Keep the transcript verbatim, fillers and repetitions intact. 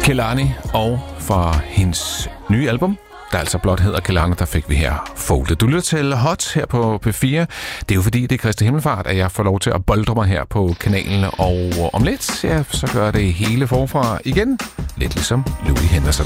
Kehlani, og fra hendes nye album, der altså blot hedder Kehlani, der fik vi her Folded. Du lytter til Hot her på P fire. Det er jo fordi, det er Kristi Himmelfart, at jeg får lov til at boldre mig her på kanalen, og om lidt, ja, så gør det hele forfra igen. Lidt ligesom Louis Henderson.